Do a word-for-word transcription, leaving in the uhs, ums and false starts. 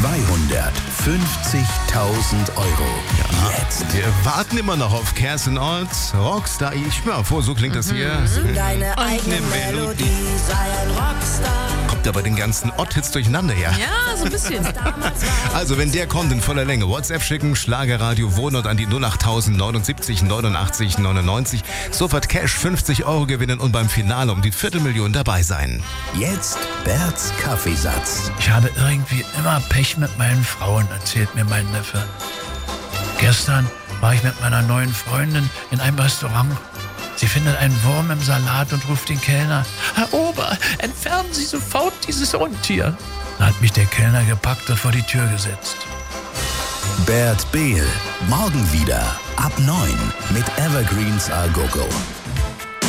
zweihundertfünfzigtausend Euro. Ja. Jetzt. Wir warten immer noch auf Kerstin Ott, Rockstar. Ich schwör vor, so klingt das hier. Sing deine eigene eine Melodie. Melodie, sei ein Rockstar. Kommt aber den ganzen Ott-Hits durcheinander, ja? Ja, so ein bisschen. Also, wenn der kommt in voller Länge, WhatsApp schicken, Schlagerradio Wohnort an die null acht neunundsiebzig neunundachtzig neunundneunzig. Sofort Cash fünfzig Euro gewinnen und beim Finale um die Viertelmillion dabei sein. Jetzt Berts Kaffeesatz. Ich habe irgendwie immer Pech mit meinen Frauen, erzählt mir mein Neffe. Gestern war ich mit meiner neuen Freundin in einem Restaurant. Sie findet einen Wurm im Salat und ruft den Kellner: Herr Ober, entfernen Sie sofort dieses Untier. Da hat mich der Kellner gepackt und vor die Tür gesetzt. Bert Behl. Morgen wieder ab neun mit Evergreens A Go Go.